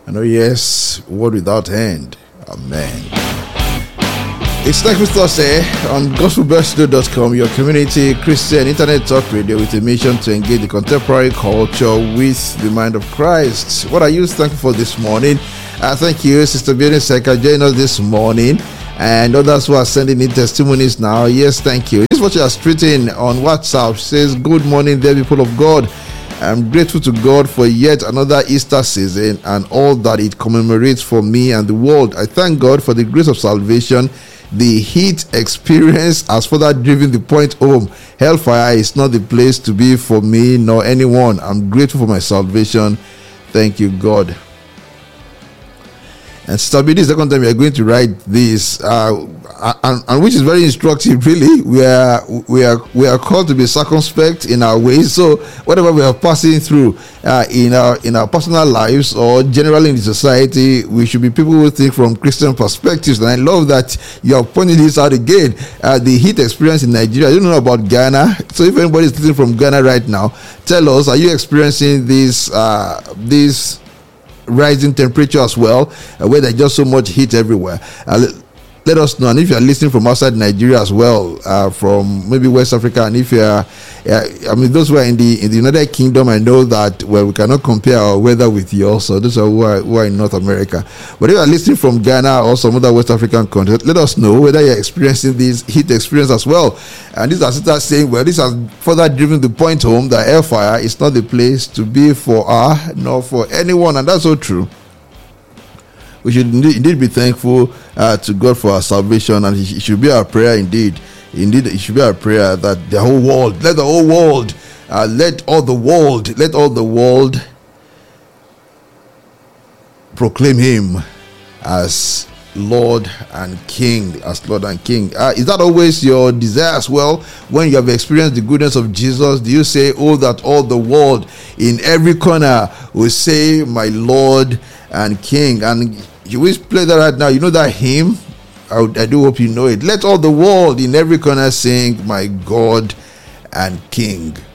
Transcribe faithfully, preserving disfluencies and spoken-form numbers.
And oh yes, word without end. Amen. It's Thankful Thursday on gospel best radio dot com, your community Christian internet talk radio with a mission to engage the contemporary culture with the mind of Christ. What are you thankful for this morning? Uh, thank you, Sister Bianca Seka, joining us this morning, and others who are sending in testimonies now. Yes, thank you. This is what you are tweeting on WhatsApp. She says, good morning, dear people of God. I'm grateful to God for yet another Easter season and all that it commemorates for me and the world. I thank God for the grace of salvation. The heat experience has further driven the point home. Hellfire is not the place to be for me nor anyone. I'm grateful for my salvation. Thank you, God. And Stabby, this is the second time we are going to write this, uh, and, and which is very instructive. Really, we are we are we are called to be circumspect in our ways. So whatever we are passing through uh, in our in our personal lives or generally in the society, we should be people who think from Christian perspectives. And I love that you are pointing this out again. Uh, the heat experience in Nigeria. I don't know about Ghana. So if anybody is listening from Ghana right now, tell us: are you experiencing this uh, this rising temperature as well, uh, where there's just so much heat everywhere? Uh, let, let us know. And if you are listening from outside Nigeria as well, uh, from maybe West Africa, and if you are, uh, I mean, those who are in the in the United Kingdom, I know that well, we cannot compare our weather with yours. So those are who are, who are in North America. But if you are listening from Ghana or some other West African countries, let us know whether you are experiencing this heat experience as well. And these are sisters saying, well, this has further driven the point home that hellfire is not the place to be for her nor for anyone, and that's so true. We should indeed be thankful uh, to God for our salvation, and it should be our prayer indeed. Indeed, it should be our prayer that the whole world, let the whole world, uh, let all the world, let all the world proclaim Him as Lord and King, as Lord and King. Uh, is that always your desire as well? When you have experienced the goodness of Jesus, do you say, oh, that all the world in every corner will say, my Lord and King? And you always play that right now. You know that hymn? I, I do hope you know it. Let all the world in every corner sing, my God and King.